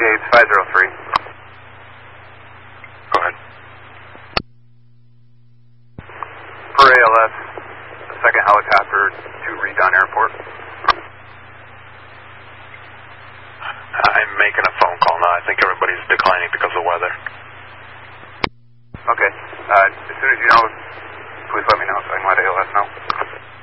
Gates 503. Go ahead. Per ALS, the second helicopter to Redon Airport. I'm making a phone call now. I think everybody's declining because of weather. Okay. As soon as you know, please let me know so I can let ALS know.